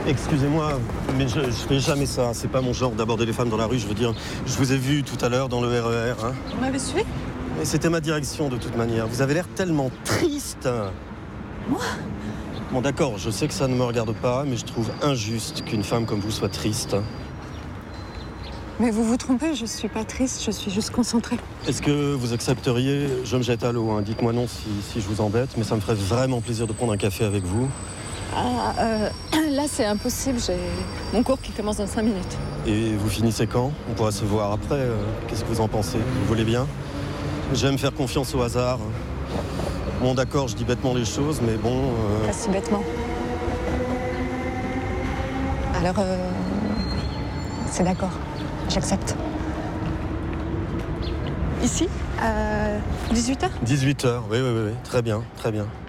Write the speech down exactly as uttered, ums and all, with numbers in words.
Excusez-moi, mais je, je fais jamais ça. C'est pas mon genre d'aborder les femmes dans la rue. Je veux dire, je vous ai vu tout à l'heure dans le R E R. Hein. Vous m'avez suivi? Et c'était ma direction de toute manière. Vous avez l'air tellement triste. Moi? Bon d'accord, je sais que ça ne me regarde pas, mais je trouve injuste qu'une femme comme vous soit triste. Mais vous vous trompez, je suis pas triste, je suis juste concentrée. Est-ce que vous accepteriez, je me jette à l'eau, hein. Dites-moi non si, si je vous embête, mais ça me ferait vraiment plaisir de prendre un café avec vous. Ah, euh, là c'est impossible, j'ai mon cours qui commence dans cinq minutes. Et vous finissez quand? On pourra se voir après. euh, Qu'est-ce que vous en pensez? Vous voulez bien? J'aime faire confiance au hasard. Bon d'accord, je dis bêtement les choses, mais bon... euh, Pas si bêtement. Alors, euh, c'est d'accord, j'accepte. Ici, à dix-huit heures? dix-huit heures, oui, oui, oui, oui, très bien, très bien.